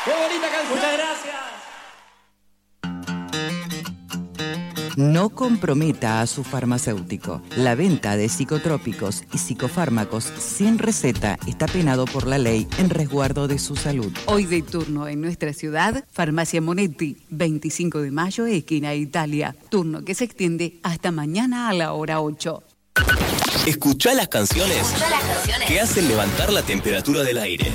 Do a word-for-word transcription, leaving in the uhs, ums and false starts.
¡Qué bonita canción! Muchas gracias. No comprometa a su farmacéutico. La venta de psicotrópicos y psicofármacos sin receta está penado por la ley en resguardo de su salud. Hoy de turno en nuestra ciudad, Farmacia Monetti, veinticinco de mayo, esquina Italia. Turno que se extiende hasta mañana a la hora ocho. Escuchá las canciones, Escuchá las canciones que hacen levantar la temperatura del aire.